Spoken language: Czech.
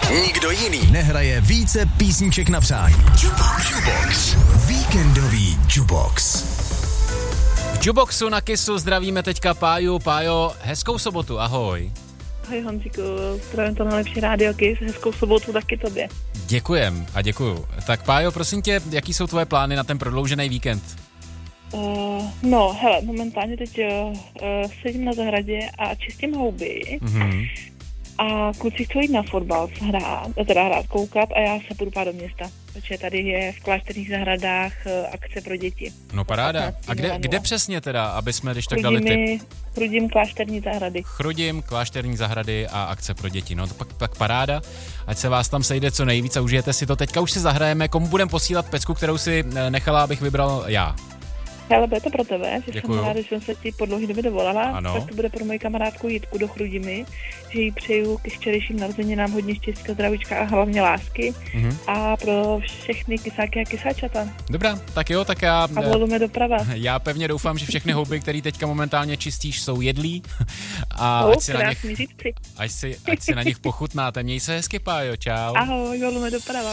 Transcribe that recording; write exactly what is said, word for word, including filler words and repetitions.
Nikdo jiný nehraje více písniček na přání. Jukebox. Jukebox. Víkendový Jukebox. V Juboxu na Kissu zdravíme teďka Páju. Pájo, hezkou sobotu, ahoj. Ahoj Honzíku, zdravím to na lepší rádio Kiss, hezkou sobotu taky tobě. Děkujem a děkuju. Tak Pájo, prosím tě, jaký jsou tvoje plány na ten prodloužený víkend? Uh, no, hele, momentálně teď uh, sedím na zahradě a čistím houby. Mm-hmm. A kluci chcou jít na fotbal hrát, teda hrát, koukat a já se půjdu pát do města. Protože tady je v klášterních zahradách uh, akce pro děti. No paráda. A kde, kde přesně teda, aby jsme když tak Chrudimi, dali tip? Chrudim klášterní zahrady. Chrudim, klášterní zahrady a akce pro děti. No to pak, pak paráda. Ať se vás tam sejde co nejvíc a užijete si to. Teďka už si zahrajeme. Komu budeme posílat pecku, kterou si nechala, abych vybral já? Ale bude to pro tebe, že Děkuju. jsem ráda, že jsem se ti po dlouhý době dovolala. Ano. Tak to bude pro moji kamarádku Jitku do Chrudimi, že jí přeju ke včerejším narozeninám hodně štěstí, zdravíčka a hlavně lásky. Mm-hmm. A pro všechny kysáky a kysáčata. Dobrá, tak jo, tak já... A volujeme doprava. Já pevně doufám, že všechny houby, které teďka momentálně čistíš, jsou jedlí. A Oh, ať, si na nich, říci. ať, si, ať si na nich pochutnáte. Měj se hezky, Pájo, čau. Ahoj, volujeme doprava.